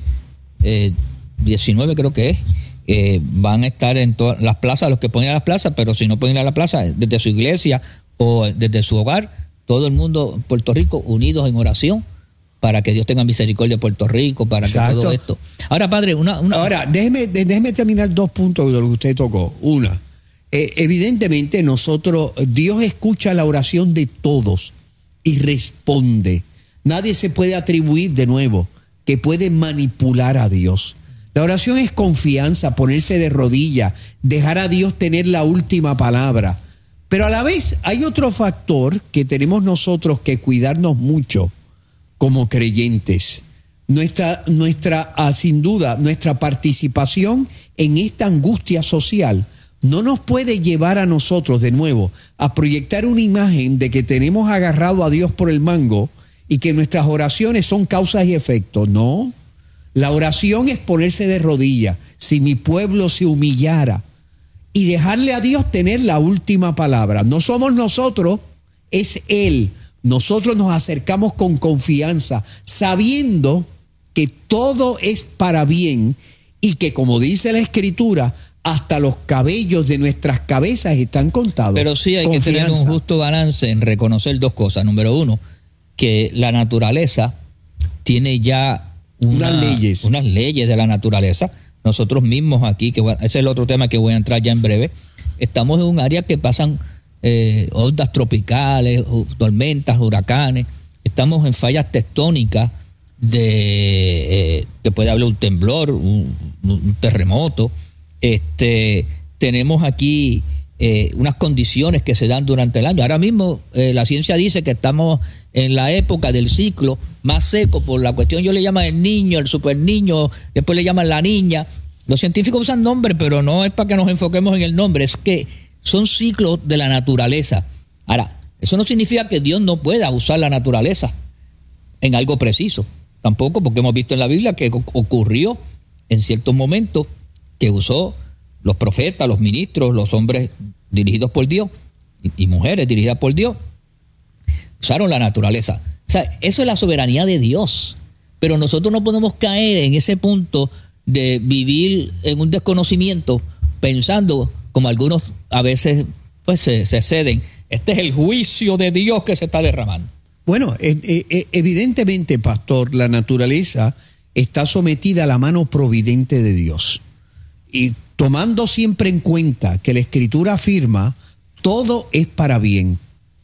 19 creo que es, van a estar en todas las plazas, los que pueden ir a las plazas, pero si no pueden ir a la plaza, desde su iglesia o desde su hogar, todo el mundo en Puerto Rico unidos en oración para que Dios tenga misericordia de Puerto Rico, para Exacto. que todo esto. Ahora, padre, Ahora, déjeme terminar 2 puntos de lo que usted tocó. Una, evidentemente Dios escucha la oración de todos y responde. Nadie se puede atribuir, de nuevo, que puede manipular a Dios. La oración es confianza, ponerse de rodillas, dejar a Dios tener la última palabra. Pero a la vez hay otro factor que tenemos nosotros que cuidarnos mucho como creyentes. Sin duda, nuestra participación en esta angustia social no nos puede llevar a nosotros, de nuevo, a proyectar una imagen de que tenemos agarrado a Dios por el mango y que nuestras oraciones son causas y efectos. No, la oración es ponerse de rodillas. Si mi pueblo se humillara, y dejarle a Dios tener la última palabra. No somos nosotros, es Él. Nosotros nos acercamos con confianza, sabiendo que todo es para bien y que, como dice la Escritura, hasta los cabellos de nuestras cabezas están contados. Pero sí hay que tener un justo balance en reconocer 2 cosas. Número 1, que la naturaleza tiene ya unas leyes de la naturaleza. Nosotros mismos aquí, ese es el otro tema que voy a entrar ya en breve, estamos en un área que pasan ondas tropicales, tormentas, huracanes, estamos en fallas tectónicas que puede haber un temblor, un terremoto. Tenemos aquí unas condiciones que se dan durante el año. Ahora mismo la ciencia dice que estamos en la época del ciclo más seco por la cuestión, yo le llamo el niño, el super niño, después le llaman la niña. Los científicos usan nombres, pero no es para que nos enfoquemos en el nombre, es que son ciclos de la naturaleza. Ahora, eso no significa que Dios no pueda usar la naturaleza en algo preciso, tampoco, porque hemos visto en la Biblia que ocurrió en ciertos momentos que usó los profetas, los ministros, los hombres dirigidos por Dios y mujeres dirigidas por Dios, usaron la naturaleza. O sea, eso es la soberanía de Dios, pero nosotros no podemos caer en ese punto de vivir en un desconocimiento pensando, como algunos a veces pues se ceden, este es el juicio de Dios que se está derramando. Bueno, evidentemente, pastor, la naturaleza está sometida a la mano providente de Dios. Y tomando siempre en cuenta que la Escritura afirma, todo es para bien.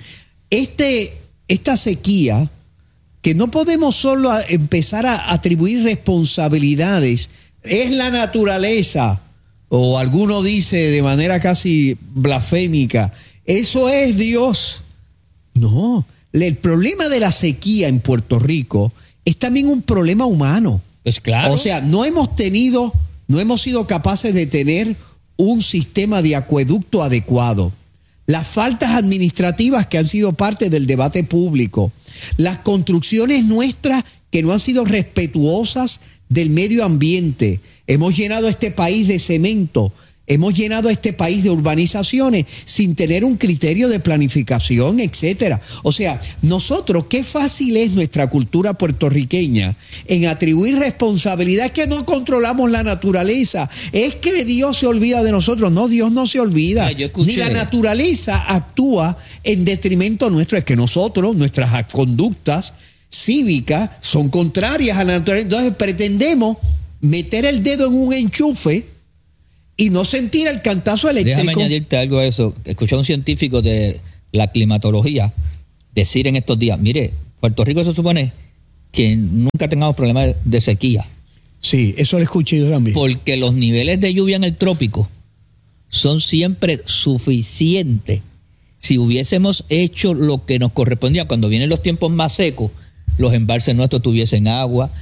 Esta sequía, que no podemos solo empezar a atribuir responsabilidades, es la naturaleza, o alguno dice de manera casi blasfémica, eso es Dios. No, el problema de la sequía en Puerto Rico es también un problema humano. Pues claro. O sea, no hemos sido capaces de tener un sistema de acueducto adecuado. Las faltas administrativas que han sido parte del debate público, las construcciones nuestras que no han sido respetuosas del medio ambiente. Hemos llenado este país de cemento Hemos llenado este país de urbanizaciones sin tener un criterio de planificación, etcétera. O sea, nosotros, qué fácil es nuestra cultura puertorriqueña en atribuir responsabilidad. Es que no controlamos la naturaleza, es que Dios se olvida de nosotros. No, Dios no se olvida. Ni la naturaleza actúa en detrimento nuestro. Es que nosotros, nuestras conductas cívicas son contrarias a la naturaleza. Entonces pretendemos meter el dedo en un enchufe y no sentir el cantazo eléctrico. Déjame añadirte algo a eso. Escuché a un científico de la climatología decir en estos días, mire, Puerto Rico se supone que nunca tengamos problemas de sequía. Sí, eso lo escuché yo también. Porque los niveles de lluvia en el trópico son siempre suficientes. Si hubiésemos hecho lo que nos correspondía cuando vienen los tiempos más secos, los embalses nuestros tuviesen agua,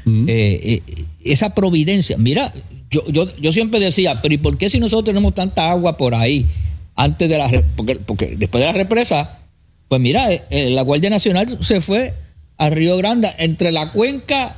esa providencia. Mira, yo siempre decía, pero ¿y por qué si nosotros tenemos tanta agua por ahí antes de la porque después de la represa, pues mira, la Guardia Nacional se fue a Río Grande entre la cuenca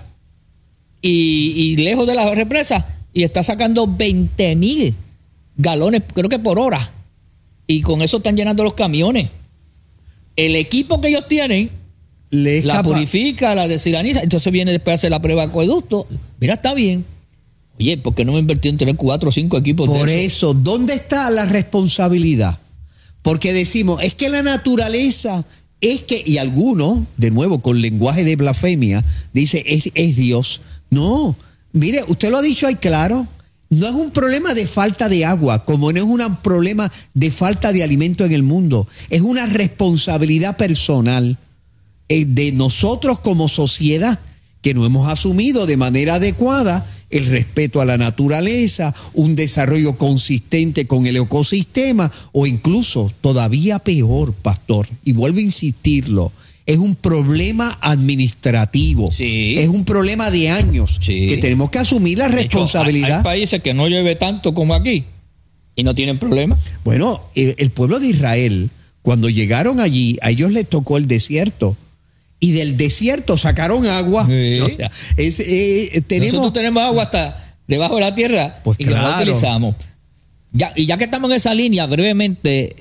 y lejos de la represa y está sacando 20,000 galones, creo que por hora, y con eso están llenando los camiones. El equipo que ellos tienen la purifica, la desilaniza, entonces viene después a hacer la prueba de acueducto. Mira, está bien. Oye, ¿por qué no me invertí en tener 4 o 5 equipos de eso? Por eso, ¿dónde está la responsabilidad? Porque decimos, es que la naturaleza, es que, y algunos, de nuevo, con lenguaje de blasfemia, dice, es Dios. No, mire, usted lo ha dicho ahí claro, no es un problema de falta de agua, como no es un problema de falta de alimento en el mundo, es una responsabilidad personal de nosotros como sociedad, que no hemos asumido de manera adecuada el respeto a la naturaleza, un desarrollo consistente con el ecosistema, o incluso, todavía peor, pastor, y vuelvo a insistirlo, es un problema administrativo, sí, es un problema de años, sí, que tenemos que asumir la responsabilidad. De hecho, hay países que no llueve tanto como aquí y no tienen problema. Bueno, el pueblo de Israel, cuando llegaron allí, a ellos les tocó el desierto. Y del desierto sacaron agua. Sí. O sea, nosotros tenemos agua hasta debajo de la tierra, pues, y claro, que no la utilizamos. Y ya que estamos en esa línea, brevemente,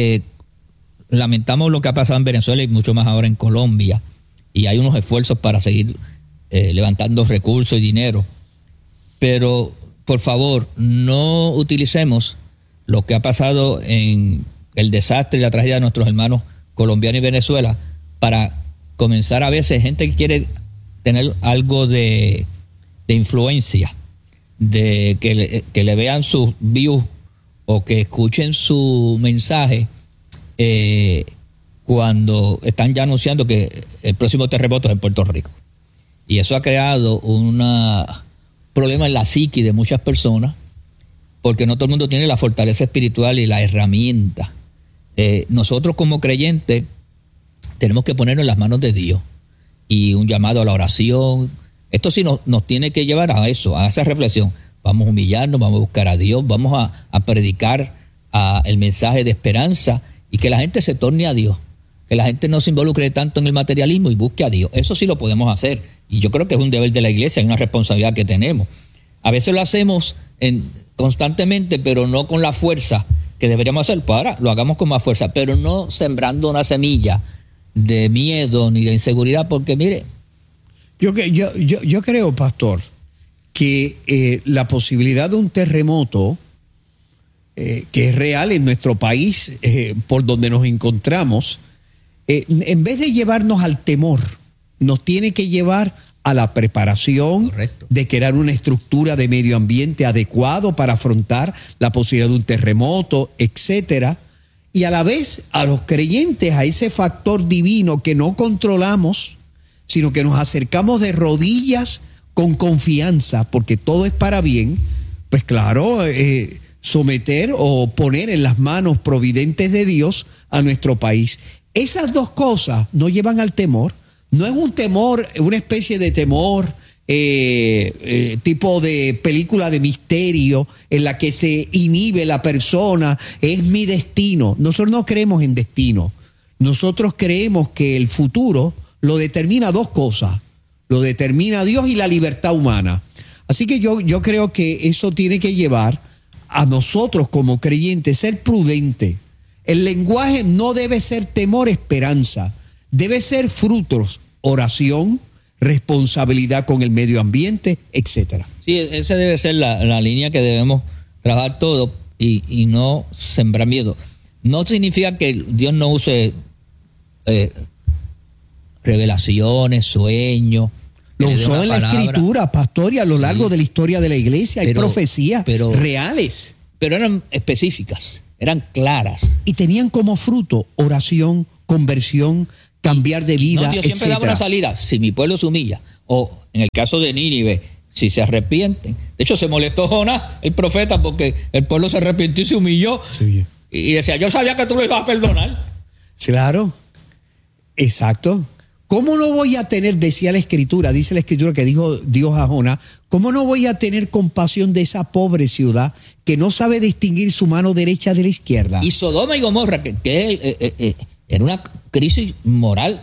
lamentamos lo que ha pasado en Venezuela y mucho más ahora en Colombia. Y hay unos esfuerzos para seguir levantando recursos y dinero. Pero, por favor, no utilicemos lo que ha pasado en el desastre y la tragedia de nuestros hermanos colombianos y Venezuela para comenzar a veces gente que quiere tener algo de influencia, de que le vean sus views o que escuchen su mensaje cuando están ya anunciando que el próximo terremoto es en Puerto Rico. Y eso ha creado un problema en la psique de muchas personas, porque no todo el mundo tiene la fortaleza espiritual y la herramienta. Nosotros como creyentes tenemos que ponernos en las manos de Dios, y un llamado a la oración. Esto sí nos tiene que llevar a eso, a esa reflexión. Vamos a humillarnos, vamos a buscar a Dios, vamos a predicar el mensaje de esperanza, y que la gente se torne a Dios, que la gente no se involucre tanto en el materialismo y busque a Dios. Eso sí lo podemos hacer, y yo creo que es un deber de la iglesia, es una responsabilidad que tenemos. A veces lo hacemos constantemente, pero no con la fuerza que deberíamos hacer. Pues ahora lo hagamos con más fuerza, pero no sembrando una semilla de miedo ni de inseguridad, porque mire, yo creo, pastor, que la posibilidad de un terremoto que es real en nuestro país, por donde nos encontramos, en vez de llevarnos al temor, nos tiene que llevar a la preparación. Correcto. De crear una estructura de medio ambiente adecuado para afrontar la posibilidad de un terremoto, etcétera. Y a la vez a los creyentes, a ese factor divino que no controlamos, sino que nos acercamos de rodillas con confianza, porque todo es para bien, pues claro, someter o poner en las manos providentes de Dios a nuestro país. Esas dos cosas nos llevan al temor. No es un temor, una especie de temor tipo de película de misterio en la que se inhibe la persona, es mi destino. Nosotros no creemos en destino. Nosotros creemos que el futuro lo determina dos cosas. Lo determina Dios y la libertad humana. Así que yo creo que eso tiene que llevar a nosotros como creyentes ser prudentes. El lenguaje no debe ser temor, esperanza. Debe ser frutos, oración, responsabilidad con el medio ambiente, etcétera. Sí, esa debe ser la línea que debemos trabajar todo y no sembrar miedo. No significa que Dios no use revelaciones, sueños. Lo usó en la escritura, pastor, y a lo largo de la historia de la iglesia hay profecías reales. Pero eran específicas, eran claras. Y tenían como fruto oración, conversión, cambiar de vida, Dios siempre daba una salida. Si mi pueblo se humilla, o en el caso de Nínive, si se arrepienten. De hecho, se molestó Jonás, el profeta, porque el pueblo se arrepintió y se humilló. Sí. Y decía, yo sabía que tú lo ibas a perdonar. Claro, exacto. ¿Cómo no voy a tener, dice la escritura que dijo Dios a Jonás, cómo no voy a tener compasión de esa pobre ciudad que no sabe distinguir su mano derecha de la izquierda? Y Sodoma y Gomorra, que era una crisis moral